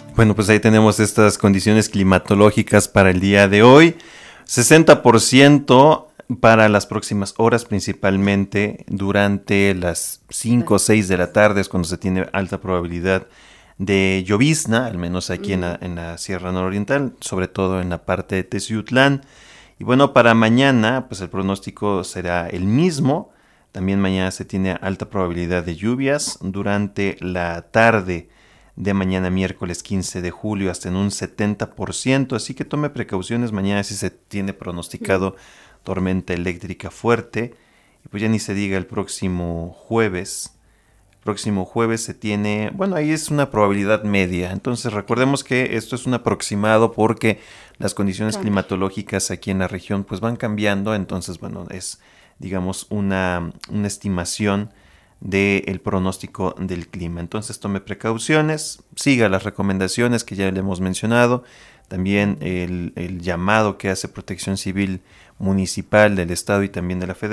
Bueno, pues ahí tenemos estas condiciones climatológicas para el día de hoy. 60% para las próximas horas, principalmente durante las 5 o 6 de la tarde, es cuando se tiene alta probabilidad de llovizna, al menos aquí Ujú. en la Sierra Nororiental, sobre todo en la parte de Teciutlán. Y bueno, para mañana, pues el pronóstico será el mismo. También mañana se tiene alta probabilidad de lluvias durante la tarde de mañana miércoles 15 de julio hasta en un 70%, así que tome precauciones, mañana si se tiene Mm. pronosticado tormenta eléctrica fuerte, y pues ya ni se diga el próximo jueves. Próximo jueves se tiene, bueno, ahí es una probabilidad media, entonces recordemos que esto es un aproximado porque las condiciones Cambia. climatológicas aquí en la región pues van cambiando, entonces bueno, es digamos una estimación del pronóstico del clima. Entonces tome precauciones, siga las recomendaciones que ya le hemos mencionado, también el llamado que hace Protección Civil Municipal del Estado y también de la Federación